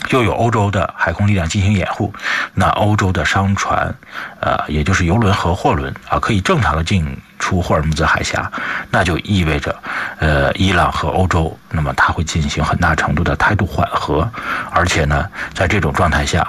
又有欧洲的海空力量进行掩护，那欧洲的商船，也就是油轮和货轮可以正常的进出霍尔木兹海峡，那就意味着，伊朗和欧洲，那么它会进行很大程度的态度缓和，而且呢，在这种状态下，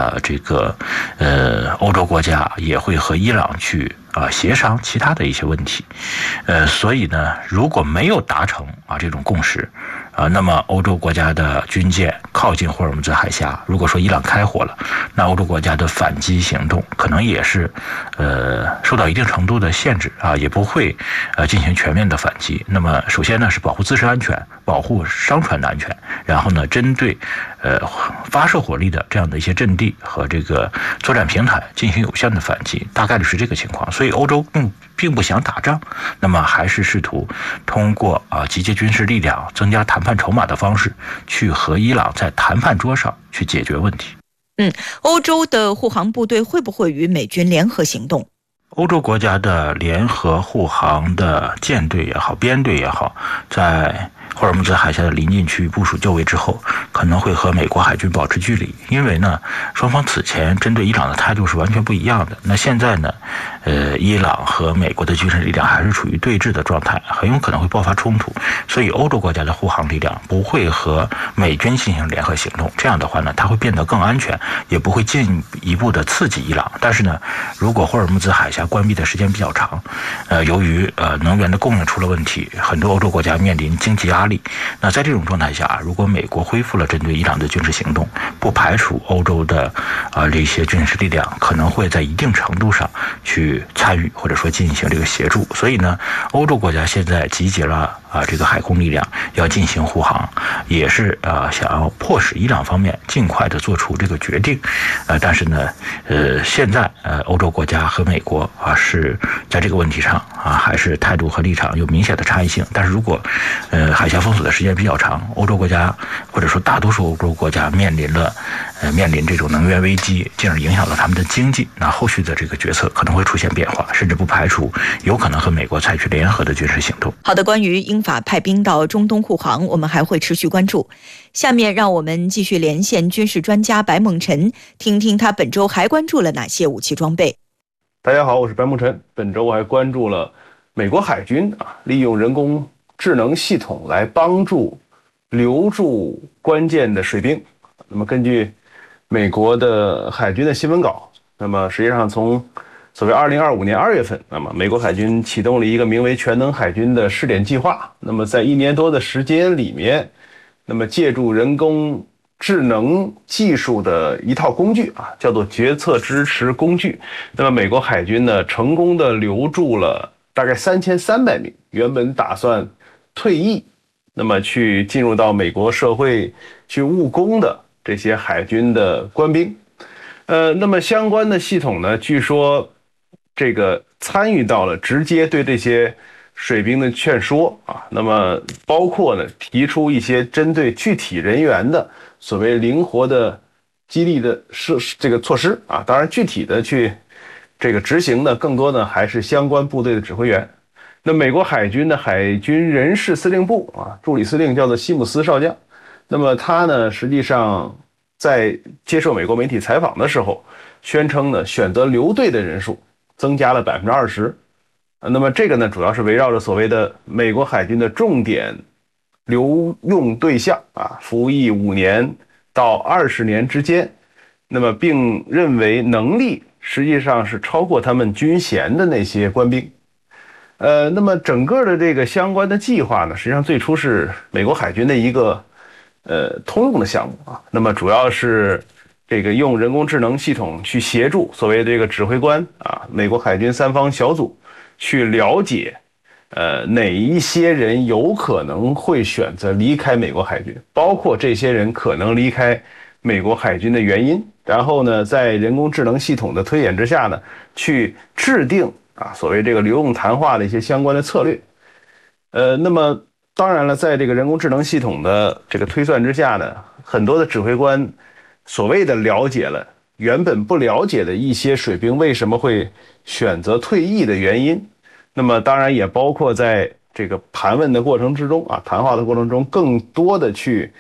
欧洲国家也会和伊朗去协商其他的一些问题，所以呢，如果没有达成这种共识，那么欧洲国家的军舰靠近霍尔木兹海峡，如果说伊朗开火了，那欧洲国家的反击行动可能也是受到一定程度的限制也不会进行全面的反击。那么首先呢是保护自身安全，保护商船的安全，然后呢针对发射火力的这样的一些阵地和这个作战平台进行有效的反击，大概率是这个情况。所以欧洲并不想打仗，那么还是试图通过集结军事力量、增加谈判筹码的方式，去和伊朗在谈判桌上去解决问题。 欧洲的护航部队会不会与美军联合行动？ 欧洲国家的联合护航的舰队也好，编队也好，在霍尔木兹海峡的临近区域部署就位之后，可能会和美国海军保持距离，因为呢，双方此前针对伊朗的态度是完全不一样的。那现在呢，伊朗和美国的军事力量还是处于对峙的状态，很有可能会爆发冲突，所以欧洲国家的护航力量不会和美军进行联合行动。这样的话呢，它会变得更安全，也不会进一步的刺激伊朗。但是呢，如果霍尔木兹海峡关闭的时间比较长，由于能源的供应出了问题，很多欧洲国家面临经济压力。那在这种状态下，如果美国恢复了针对伊朗的军事行动，不排除欧洲的这些军事力量可能会在一定程度上去参与或者说进行这个协助。所以呢，欧洲国家现在集结了这个海空力量要进行护航，也是想要迫使伊朗方面尽快的做出这个决定。但是呢，现在欧洲国家和美国是在这个问题上还是态度和立场有明显的差异性。但是如果海峡封锁的时间比较长，欧洲国家或者说大多数欧洲国家面临这种能源危机，进而影响到他们的经济，那后续的这个决策可能会出现变化，甚至不排除有可能和美国采取联合的军事行动。 好的，关于英法派兵到中东护航，我们还会持续关注。下面让我们继续连线军事专家白梦辰，听听他本周还关注了哪些武器装备。 大家好，我是白梦辰。本周我还关注了美国海军利用人工智能系统来帮助留住关键的水兵。那么根据美国的海军的新闻稿，那么实际上从所谓2025年2月份，那么美国海军启动了一个名为全能海军的试点计划。那么在1年多的时间里面，那么借助人工智能技术的一套工具叫做决策支持工具。那么美国海军呢，成功的留住了大概3300名原本打算退役，那么去进入到美国社会去务工的这些海军的官兵。那么相关的系统呢，据说这个参与到了直接对这些水兵的劝说那么包括呢提出一些针对具体人员的所谓灵活的激励的这个措施当然具体的去这个执行呢，更多呢还是相关部队的指挥员。那美国海军的海军人事司令部助理司令叫做西姆斯少将，那么他呢实际上在接受美国媒体采访的时候宣称呢，选择留队的人数增加了20%。那么这个呢主要是围绕着所谓的美国海军的重点留用对象服役5年到20年之间，那么并认为能力实际上是超过他们军衔的那些官兵。那么整个的这个相关的计划呢，实际上最初是美国海军的一个通用的项目那么主要是这个用人工智能系统去协助所谓这个指挥官美国海军3方小组去了解哪一些人有可能会选择离开美国海军，包括这些人可能离开美国海军的原因，然后呢在人工智能系统的推演之下呢，去制定所谓这个留用谈话的一些相关的策略。那么当然了，在这个人工智能系统的这个推算之下呢，很多的指挥官所谓的了解了原本不了解的一些水兵为什么会选择退役的原因。那么当然也包括在这个盘问的过程之中谈话的过程中，更多的去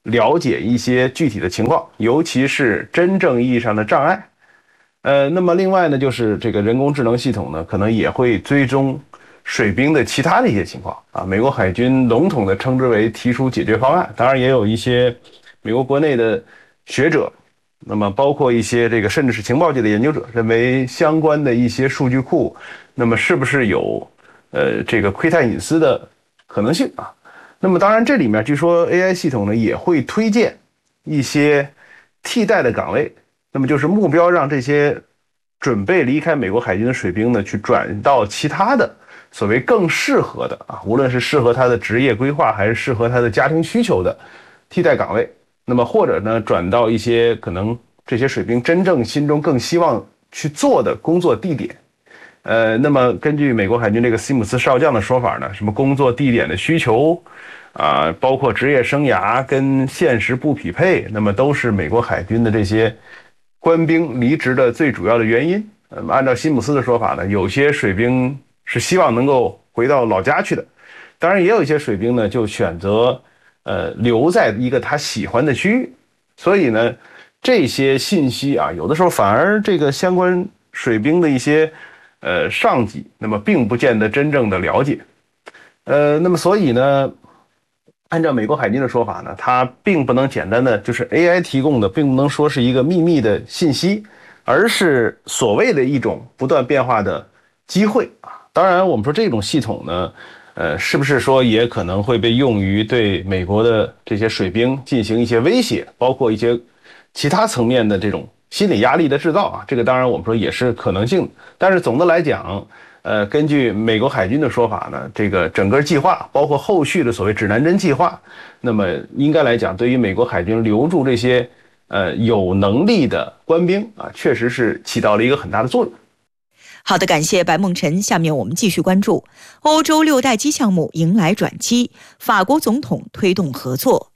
了解一些具体的情况，尤其是真正意义上的障碍。那么另外呢，就是这个人工智能系统呢，可能也会追踪水兵的其他的一些情况啊。美国海军笼统的称之为提出解决方案，当然也有一些美国国内的学者，那么包括一些这个甚至是情报界的研究者，认为相关的一些数据库，那么是不是有这个窥探隐私的可能性啊？那么当然这里面据说 AI 系统呢也会推荐一些替代的岗位。那么就是目标让这些准备离开美国海军的水兵呢，去转到其他的所谓更适合的啊，无论是适合他的职业规划，还是适合他的家庭需求的替代岗位。那么或者呢，转到一些可能这些水兵真正心中更希望去做的工作地点。那么根据美国海军这个西姆斯少将的说法呢，什么工作地点的需求啊，包括职业生涯跟现实不匹配，那么都是美国海军的这些官兵离职的最主要的原因。按照辛姆斯的说法呢，有些水兵是希望能够回到老家去的，当然也有一些水兵呢就选择留在一个他喜欢的区域。所以呢，这些信息啊，有的时候反而这个相关水兵的一些上级，那么并不见得真正的了解。那么所以呢，按照美国海军的说法呢，它并不能简单的就是 AI 提供的，并不能说是一个秘密的信息，而是所谓的一种不断变化的机会啊。当然，我们说这种系统呢，是不是说也可能会被用于对美国的这些水兵进行一些威胁，包括一些其他层面的这种心理压力的制造啊？这个当然我们说也是可能性的。但是总的来讲，根据美国海军的说法呢，这个整个计划，包括后续的所谓指南针计划，那么应该来讲，对于美国海军留住这些有能力的官兵啊，确实是起到了一个很大的作用。 好的，感谢白梦辰。下面我们继续关注欧洲6代机项目迎来转机，法国总统推动合作。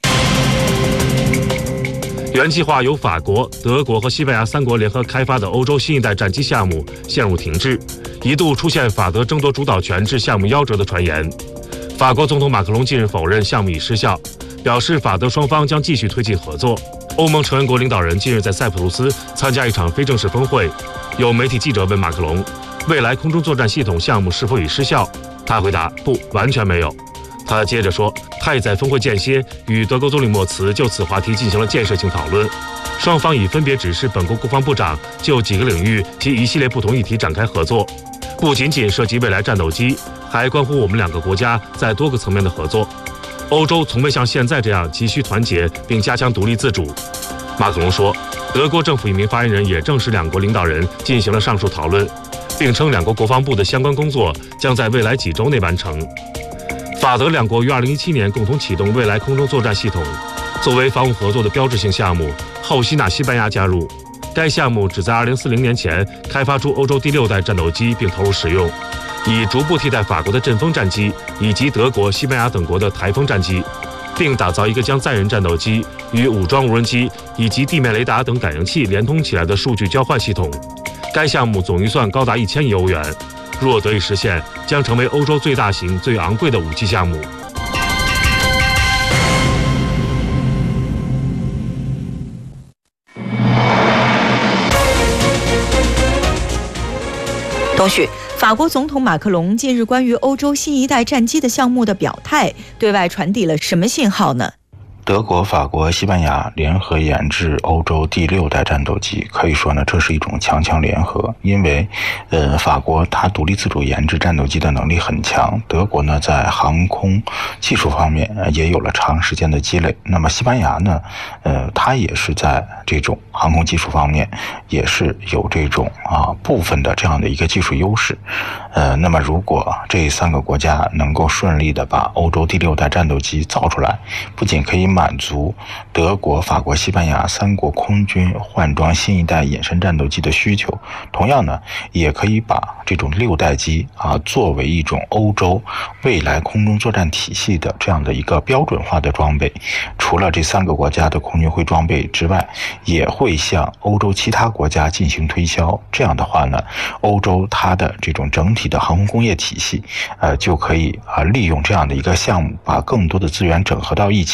原计划由法国、德国和西班牙3国联合开发的欧洲新一代战机项目陷入停滞，一度出现法德争夺主导权至项目夭折的传言。法国总统马克龙近日否认项目已失效，表示法德双方将继续推进合作。欧盟成员国领导人近日在塞浦路斯参加一场非正式峰会，有媒体记者问马克龙，未来空中作战系统项目是否已失效？他回答不，完全没有。他接着说，他也在峰会间歇与德国总理默茨就此话题进行了建设性讨论，双方已分别指示本国国防部长就几个领域及一系列不同议题展开合作，不仅仅涉及未来战斗机，还关乎我们2个国家在多个层面的合作。欧洲从未像现在这样急需团结并加强独立自主。马克龙说，德国政府一名发言人也证实2国领导人进行了上述讨论，并称2国国防部的相关工作将在未来几周内完成。法德2国于2017年共同启动未来空中作战系统，作为防务合作的标志性项目，后吸纳西班牙加入。该项目旨在2040年前开发出欧洲第6代战斗机并投入使用，以逐步替代法国的阵风战机以及德国、西班牙等国的台风战机，并打造一个将载人战斗机与武装无人机以及地面雷达等感应器连通起来的数据交换系统。该项目总预算高达1000亿欧元，若得以实现，将成为欧洲最大型、最昂贵的武器项目。 同时，法国总统马克龙近日关于欧洲新一代战机的项目的表态，对外传递了什么信号呢？ 德国、法国、西班牙联合研制欧洲第6代战斗机，可以说呢，这是一种强强联合。因为，法国它独立自主研制战斗机的能力很强，德国呢在航空技术方面也有了长时间的积累。那么西班牙呢，它也是在这种航空技术方面也是有这种部分的这样的一个技术优势。那么如果这3个国家能够顺利的把欧洲第6代战斗机造出来，不仅可以满足德国、法国、西班牙3国空军换装新一代隐身战斗机的需求，同样呢，也可以把这种6代机作为一种欧洲未来空中作战体系的这样的一个标准化的装备。除了这3个国家的空军会装备之外，也会向欧洲其他国家进行推销。这样的话呢，欧洲它的这种整体的航空工业体系就可以利用这样的一个项目，把更多的资源整合到一起，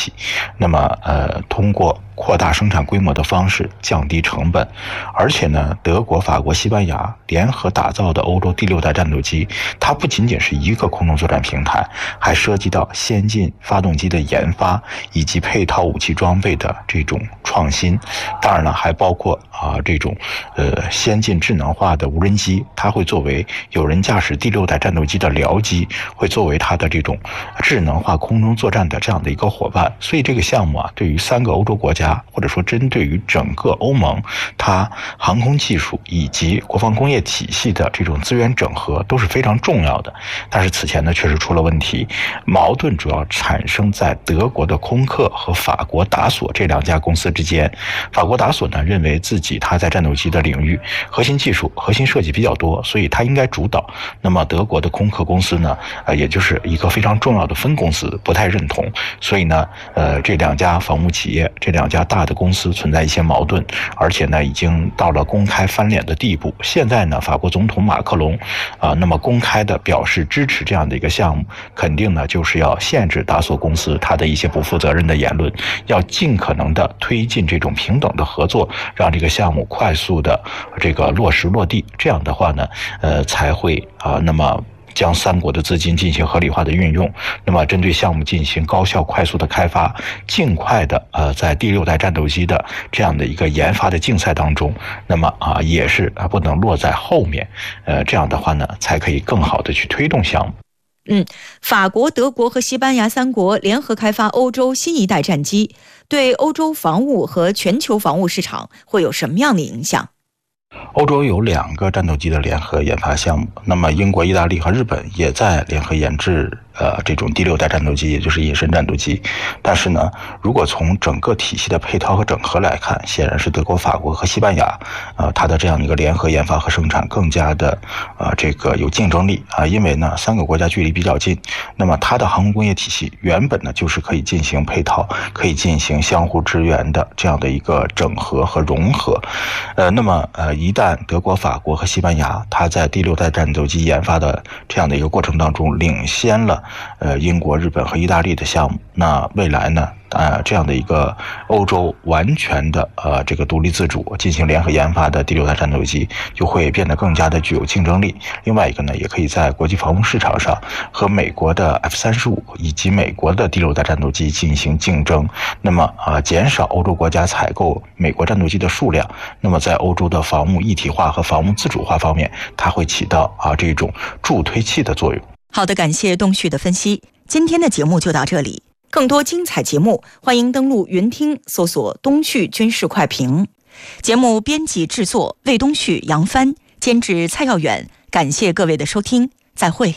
那么通过扩大生产规模的方式降低成本。而且呢，德国、法国、西班牙联合打造的欧洲第6代战斗机，它不仅仅是一个空中作战平台，还涉及到先进发动机的研发以及配套武器装备的这种创新。当然了，还包括这种先进智能化的无人机，它会作为有人驾驶第6代战斗机的僚机，会作为它的这种智能化空中作战的这样的一个伙伴。所以这个项目对于3个欧洲国家，或者说针对于整个欧盟，它航空技术以及国防工业体系的这种资源整合都是非常重要的。但是此前呢，确实出了问题，矛盾主要产生在德国的空客和法国达索这2家公司之间。法国达索呢，认为自己它在战斗机的领域核心技术、核心设计比较多，所以它应该主导。那么德国的空客公司呢，也就是一个非常重要的分公司，不太认同。所以呢，这2家防务企业，这2家大的公司存在一些矛盾，而且呢，已经到了公开翻脸的地步。现在呢，法国总统马克龙那么公开的表示支持这样的一个项目，肯定呢就是要限制达索公司它的一些不负责任的言论，要尽可能的推进这种平等的合作，让这个项目快速的这个落实落地。这样的话呢，才会那么将3国的资金进行合理化的运用，那么针对项目进行高效快速的开发，尽快的在第6代战斗机的这样的一个研发的竞赛当中，那么也是不能落在后面，这样的话呢，才可以更好的去推动项目。 法国、德国和西班牙3国联合开发欧洲新一代战机，对欧洲防务和全球防务市场会有什么样的影响？ 欧洲有2个战斗机的联合研发项目，那么英国、意大利和日本也在联合研制这种第6代战斗机，也就是隐身战斗机。但是呢，如果从整个体系的配套和整合来看，显然是德国、法国和西班牙它的这样的一个联合研发和生产更加的这个有竞争力因为呢3个国家距离比较近，那么它的航空工业体系原本呢就是可以进行配套、可以进行相互支援的这样的一个整合和融合。那么一旦德国、法国和西班牙它在第6代战斗机研发的这样的一个过程当中领先了英国、日本和意大利的项目，那未来呢这样的一个欧洲完全的这个独立自主进行联合研发的第6代战斗机就会变得更加的具有竞争力。另外一个呢，也可以在国际防务市场上和美国的 F-35以及美国的第6代战斗机进行竞争，那么减少欧洲国家采购美国战斗机的数量，那么在欧洲的防务一体化和防务自主化方面，它会起到这种助推器的作用。 好的，感谢东旭的分析。今天的节目就到这里，更多精彩节目欢迎登录云听搜索东旭军事快评。节目编辑制作魏东旭、杨帆，监制蔡耀远。感谢各位的收听，再会。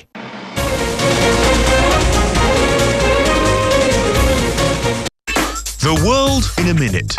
The world in a minute。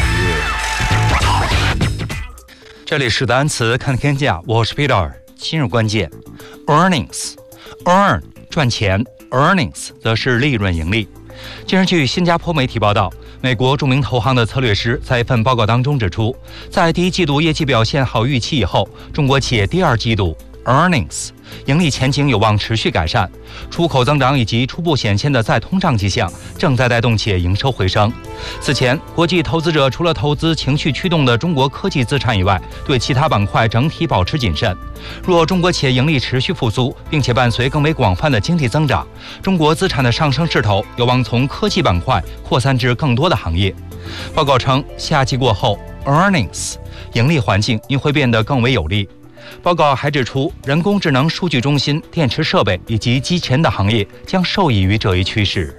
这里是单词看天下，我是 Peter。今日关键 ，earnings，earn 赚钱 ，earnings 则是利润盈利。近日，据新加坡媒体报道，美国著名投行的策略师在一份报告当中指出，在第1季度业绩表现好预期以后，中国企业第2季度 earnings 盈利前景有望持续改善，出口增长以及初步显现的再通胀迹象正在带动企业营收回升。此前，国际投资者除了投资情绪驱动的中国科技资产以外，对其他板块整体保持谨慎。若中国企业盈利持续复苏，并且伴随更为广泛的经济增长，中国资产的上升势头有望从科技板块扩散至更多的行业。报告称，夏季过后 ，earnings 盈利环境应会变得更为有利。报告还指出，人工智能、数据中心、电池设备以及机器人的行业将受益于这一趋势。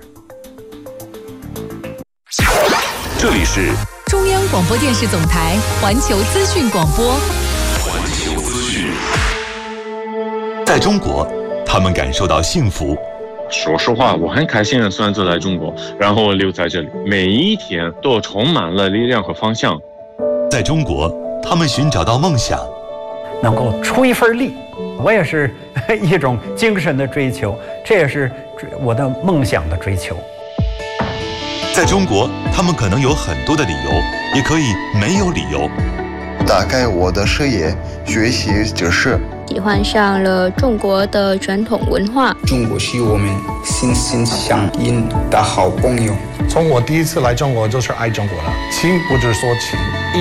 这里是中央广播电视总台环球资讯广播。 环球资讯。在中国，他们感受到幸福。 说实话，我很开心的选择来中国，然后留在这里，每一天都充满了力量和方向。 在中国，他们寻找到梦想。 能够出一份力，我也是一种精神的追求，这也是我的梦想的追求。 在中国，他们可能有很多的理由，也可以没有理由。 打开我的视野，学习知识， 喜欢上了中国的传统文化。 中国是我们心心相印的好朋友。 从我第一次来中国就是爱中国了，情不是说情。